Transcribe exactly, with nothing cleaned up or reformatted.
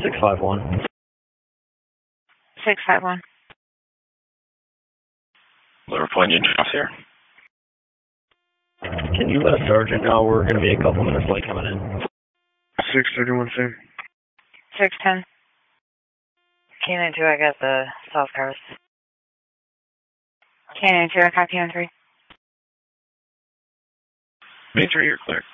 six five one. six five one. Lower Point Engine off here. Can you let Sergeant know we're going to be a couple minutes late coming in? six thirty-one, same. six ten. Canine two, I got the south cars. Canine two, I copy on three. Major, you're clear.